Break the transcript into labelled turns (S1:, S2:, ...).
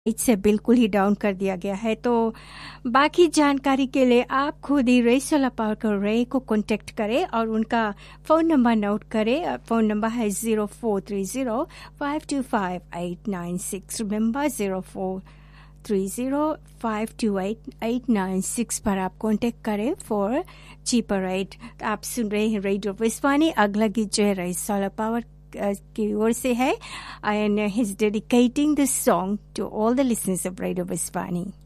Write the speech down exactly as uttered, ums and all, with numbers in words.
S1: इससे बिल्कुल ही डाउन कर दिया गया है। तो बाकी जानकारी के लिए आप खुद ही रे सोलर पावर को रे को कांटेक्ट करें और उनका फ़ोन नंबर नोट करें। फ़ोन नंबर है zero four three zero five two five at nine six. Remember zero four three zero five two at at nine six पर आप कांटेक्ट करें फॉर चीपर रेट। आप सुन रहे हैं रेडियो विस्वानी। अगला गीत जो है रे सोलर पावर की ओर से है, and he is dedicating this song two all the listeners of radio विस्वानी।